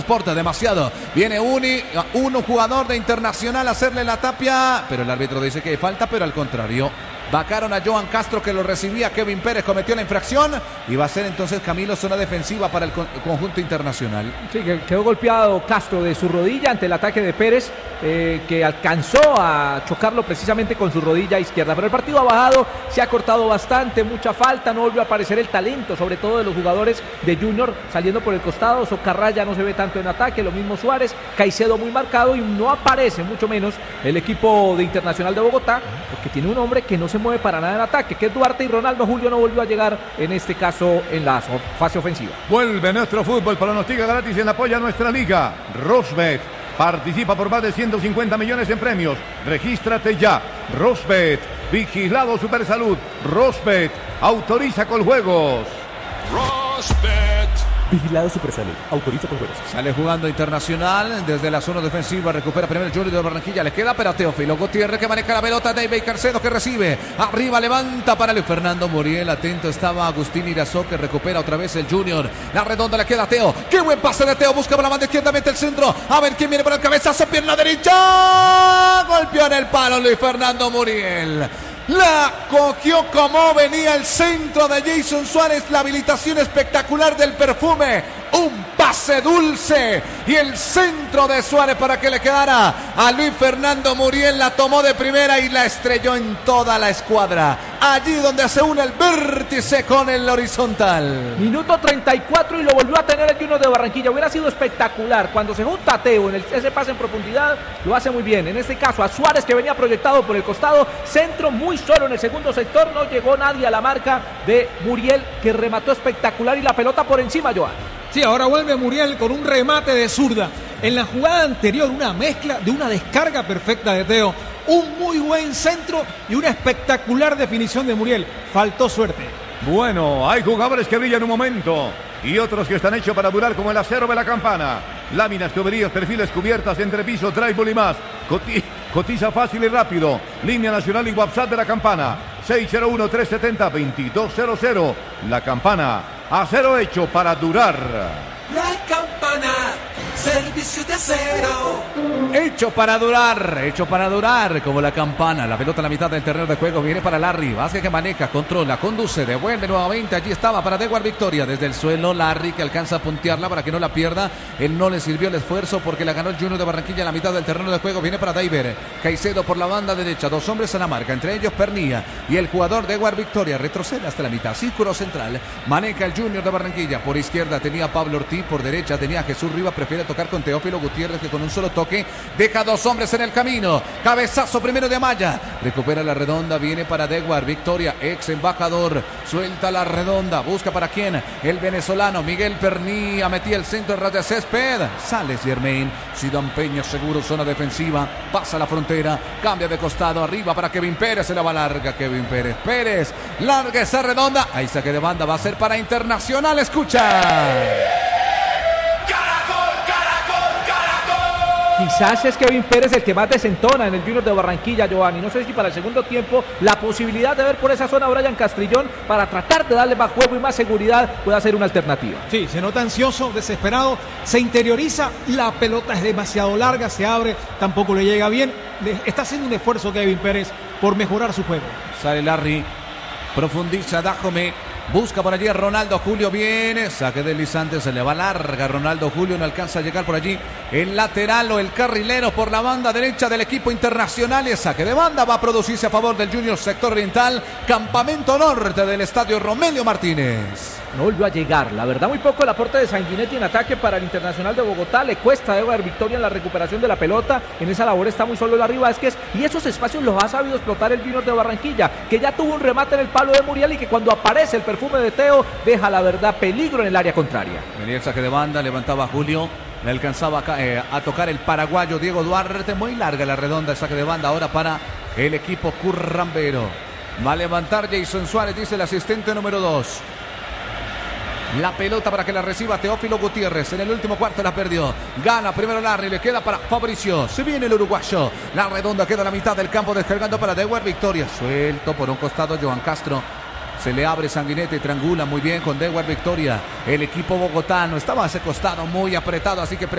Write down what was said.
importa demasiado. Viene un jugador de Internacional a hacerle la tapia, pero el árbitro dice que hay falta, pero al contrario. Vacaron a Johan Castro, que lo recibía. Kevin Pérez cometió la infracción y va a ser entonces Camilo zona defensiva para el conjunto Internacional. Sí, que quedó golpeado Castro de su rodilla ante el ataque de Pérez, que alcanzó a chocarlo precisamente con su rodilla izquierda. Pero el partido ha bajado, se ha cortado bastante, mucha falta, no volvió a aparecer el talento, sobre todo de los jugadores de Junior saliendo por el costado. Socarraya no se ve tanto en ataque, lo mismo Suárez, Caicedo muy marcado y no aparece mucho menos el equipo de Internacional de Bogotá, porque tiene un hombre que no se mueve para nada en ataque, que es Duarte, y Ronaldo Julio no volvió a llegar en este caso en la fase ofensiva. Vuelve nuestro fútbol, pronostica gratis en apoyo a nuestra liga. Rosbet participa por más de 150 millones en premios. Regístrate ya. Rosbet, vigilado Supersalud. Rosbet, autoriza con juegos. Rosbet. Vigilado Supersalud, autoriza con juegos. Sale jugando Internacional desde la zona defensiva, recupera primero el Junior de Barranquilla, le queda para Teófilo Gutiérrez, que maneja la pelota, David Carcedo, que recibe, arriba levanta para Luis Fernando Muriel, atento estaba Agustín Irazó, que recupera otra vez el Junior, la redonda le queda a Teo, qué buen pase de Teo, busca por la banda izquierda, mete el centro, a ver quién viene por el cabezazo, pierna derecha, golpeó en el palo Luis Fernando Muriel. La cogió como venía el centro de Jason Suárez, la habilitación espectacular del Perfume, un pase dulce y el centro de Suárez para que le quedara a Luis Fernando Muriel, la tomó de primera y la estrelló en toda la escuadra, allí donde se une el vértice con el horizontal. Minuto 34 y lo volvió a tener el Junior de Barranquilla, hubiera sido espectacular, cuando se junta a Teo en ese pase en profundidad, lo hace muy bien, en este caso a Suárez, que venía proyectado por el costado, centro muy solo en el segundo sector, no llegó nadie a la marca de Muriel, que remató espectacular y la pelota por encima, Joan. Sí, ahora vuelve Muriel con un remate de zurda. En la jugada anterior, una mezcla de una descarga perfecta de Teo, un muy buen centro y una espectacular definición de Muriel. Faltó suerte. Bueno, hay jugadores que brillan un momento y otros que están hechos para durar, como el acero de la Campana. Láminas, tuberías, perfiles, cubiertas, entrepisos, drywall y más. Cotiza fácil y rápido. Línea nacional y WhatsApp de la Campana. 601-370-2200. La Campana. Acero hecho para durar. La Campana, servicio de acero. Hecho para durar, como la campana. La pelota a la mitad del terreno de juego, viene para Larry, Vázquez, que maneja, controla, conduce, devuelve nuevamente, allí estaba para Dewar Victoria, desde el suelo, Larry, que alcanza a puntearla para que no la pierda, él no le sirvió el esfuerzo porque la ganó el Junior de Barranquilla a la mitad del terreno de juego, viene para David Caicedo por la banda derecha, dos hombres a la marca, entre ellos Pernilla y el jugador Dewar Victoria, retrocede hasta la mitad, círculo central, maneja el Junior de Barranquilla, por izquierda tenía a Pablo Ortiz, por derecha tenía a Jesús Rivas, prefiere tocar con Teófilo Gutiérrez, que con un solo toque deja dos hombres en el camino, cabezazo primero de Amaya, recupera la redonda, viene para Dewar Victoria, ex embajador, suelta la redonda, busca para quién, el venezolano Miguel Pernilla, metía el centro en ras de césped, sale Germain, Sidón Peña seguro, zona defensiva, pasa la frontera, cambia de costado, arriba para Kevin Pérez, se la va larga Kevin Pérez, larga esa redonda, ahí saque de banda, va a ser para Internacional, escucha. Quizás es Kevin Pérez el que más desentona en el Junior de Barranquilla, Giovanni. No sé si para el segundo tiempo la posibilidad de ver por esa zona a Brian Castrillón para tratar de darle más juego y más seguridad pueda ser una alternativa. Sí, se nota ansioso, desesperado, se interioriza, la pelota es demasiado larga, se abre, tampoco le llega bien. Está haciendo un esfuerzo Kevin Pérez por mejorar su juego. Sale Larry, profundiza Dajome. Busca por allí a Ronaldo Julio, viene, saque deslizante, se le va larga Ronaldo Julio, no alcanza a llegar por allí el lateral o el carrilero por la banda derecha del equipo Internacional y el saque de banda va a producirse a favor del Junior sector oriental, campamento norte del estadio Romelio Martínez. No volvió a llegar, la verdad muy poco el aporte de Sanguinetti en ataque para el Internacional de Bogotá, le cuesta a Dewar Victoria en la recuperación de la pelota, en esa labor está muy solo Larry Vázquez y esos espacios los ha sabido explotar el Junior de Barranquilla, que ya tuvo un remate en el palo de Muriel y que cuando aparece el perfume de Teo deja la verdad peligro en el área contraria. Venía el saque de banda, levantaba Julio, le alcanzaba a tocar el paraguayo Diego Duarte, muy larga la redonda, el saque de banda ahora para el equipo currambero. Va a levantar Jason Suárez, dice el asistente número 2. La pelota para que la reciba Teófilo Gutiérrez. En el último cuarto la perdió. Gana primero Larry. Le queda para Fabricio. Se viene el uruguayo. La redonda queda a la mitad del campo descargando para Dewar Victoria. Suelto por un costado Johan Castro. Se le abre Sanguinetti, triangula muy bien con Dewar Victoria. El equipo bogotano estaba a ese costado muy apretado, así que